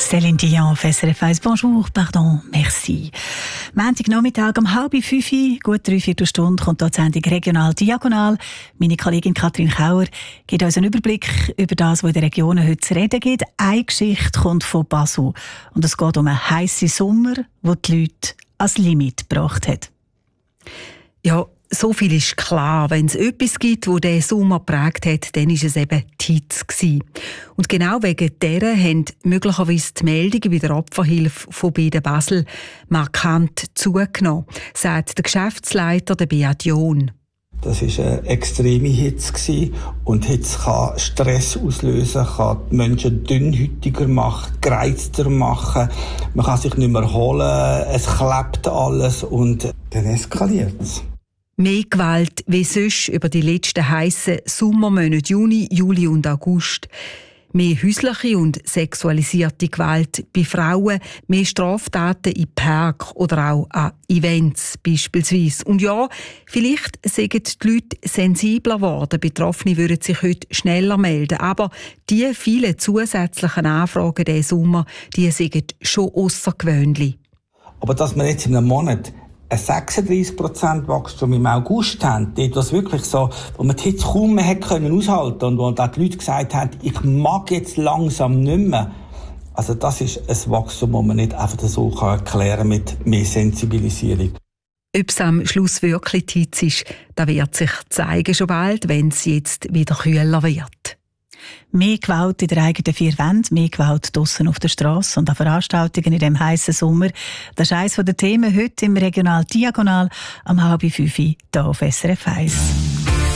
Céline Dion auf SRF 1. Bonjour, pardon, merci. Montagnachmittag um 4:30, gut 3/4 Stunde, kommt hier die Sendung «Regional Diagonal». Meine Kollegin Katrin Kauer gibt uns einen Überblick über das, was in den Regionen heute zu reden gibt. Eine Geschichte kommt von Basel. Und es geht um einen heissen Sommer, der die Leute ans Limit gebracht hat. Ja, so viel ist klar. Wenn es etwas gibt, das diesen Sommer geprägt hat, dann war es eben die Hitze gewesen. Und genau wegen dieser haben möglicherweise die Meldungen bei der Opferhilfe von Beden Basel markant zugenommen, sagt der Geschäftsleiter der Beat John. Das war eine extreme Hitze und Hitze kann Stress auslösen, kann die Menschen dünnhäutiger machen, gereizter machen. Man kann sich nicht mehr erholen, es klebt alles und dann eskaliert es. Mehr Gewalt wie sonst über die letzten heissen Sommermonate Juni, Juli und August. Mehr häusliche und sexualisierte Gewalt bei Frauen, mehr Straftaten in Park oder auch an Events beispielsweise. Und ja, vielleicht sind die Leute sensibler geworden. Betroffene würden sich heute schneller melden. Aber die vielen zusätzlichen Anfragen diesen Sommer, die sind schon aussergewöhnlich. Aber dass wir jetzt in einem Monat ein 36% Wachstum im August haben, dort was wirklich so, wo man die Hitze kaum mehr hätte aushalten können und wo dann die Leute gesagt haben, ich mag jetzt langsam nicht mehr. Also das ist ein Wachstum, das man nicht einfach so erklären kann mit mehr Sensibilisierung. Ob es am Schluss wirklich die Hitze ist, das wird sich zeigen schon bald, wenn es jetzt wieder kühler wird. Mehr Gewalt in der eigenen vier Wänden, mehr Gewalt draussen auf der Strasse und an Veranstaltungen in diesem heissen Sommer. Das ist eines der Themen heute im Regional Diagonal am 4:30 hier auf SRF 1.